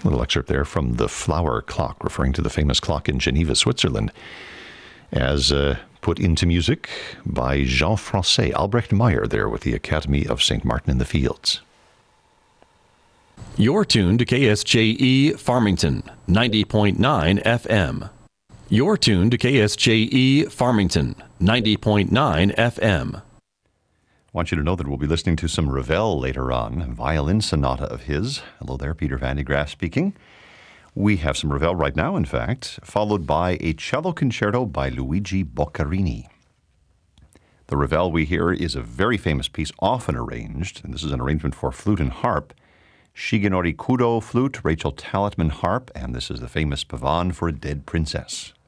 little excerpt there from The Flower Clock, referring to the famous clock in Geneva, Switzerland, as put into music by Jean-Francais Albrecht Meyer there with the Academy of St. Martin in the Fields. You're tuned to KSJE Farmington, 90.9 FM. You're tuned to KSJE Farmington, 90.9 FM. I want you to know that we'll be listening to some Ravel later on, a violin sonata of his. Hello there, Peter Van de Graaf speaking. We have some Ravel right now, in fact, followed by a cello concerto by Luigi Boccherini. The Ravel we hear is a very famous piece, often arranged, and this is an arrangement for flute and harp. Shigenori Kudo flute, Rachel Talitman harp, and this is the famous Pavane for a Dead Princess.